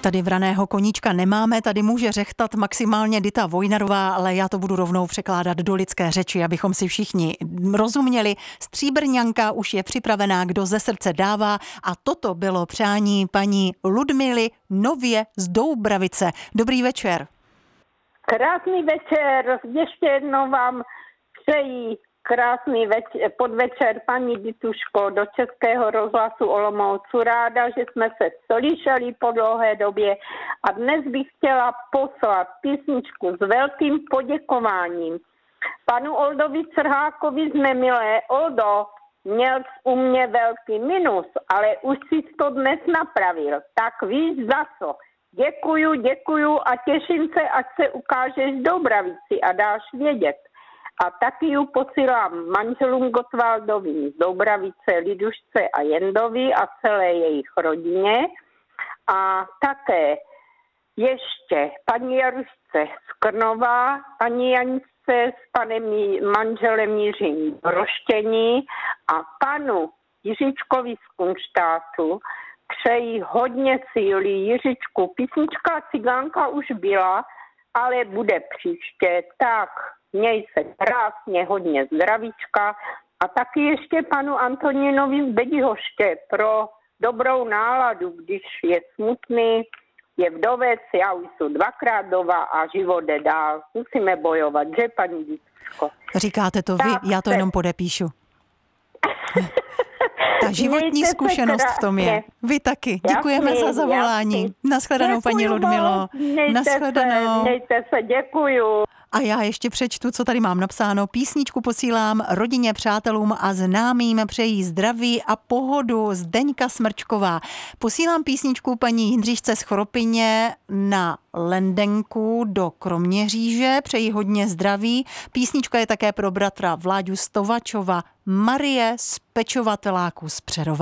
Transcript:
Tady vraného koníčka nemáme, tady může řechtat maximálně Dita Vojnarová, ale já to budu rovnou překládat do lidské řeči, abychom si všichni rozuměli. Stříbrňanka už je připravená, kdo ze srdce dává, a toto bylo přání paní Ludmily nově z Doubravice. Dobrý večer. Krásný večer, ještě jednou vám přeji krásný podvečer, paní Dituško, do Českého rozhlasu Olomouc. Ráda, že jsme se slyšeli po dlouhé době a dnes bych chtěla poslat písničku s velkým poděkováním panu Oldovi Crhákovi z Nemilé. Oldo, měl u mě velký minus, ale už si to dnes napravil. Tak víš za co. Děkuju a těším se, ať se ukážeš v Doubravici a dáš vědět. A taky ji posílám manželům Gottwaldovým z Doubravice, Lidušce a Jendovi a celé jejich rodině. A také ještě paní Jarušce z Krnova, paní Janičce s panem manželem Jiřím v Roštění a panu Jiříčkovi z Kunštátu přeji hodně síly. Jiříčku, písnička Cigánka už byla, ale bude příště. Tak, měj se krásně, hodně zdravíčka. A taky ještě panu Antonínovi z Bedihoště pro dobrou náladu, když je smutný, je vdovec, já už jsem dvakrát dova a život jde dál. Musíme bojovat, že paní Dituško? Říkáte to vy, já to jenom podepíšu. Ta životní zkušenost v tom je. Vy taky. Děkujeme za zavolání. Naschledanou, paní Ludmilo. Naschledanou. Mějte se, děkuju. A já ještě přečtu, co tady mám napsáno. Písničku posílám rodině, přátelům a známým, přejí zdraví a pohodu. Zdeňka Smrčková. Posílám písničku paní Jindřišce z Chropyně na Lendenku do Kroměříže. Přejí hodně zdraví. Písnička je také pro bratra Vláďu Stovačova, Marie z Pečovateláku z Přerova.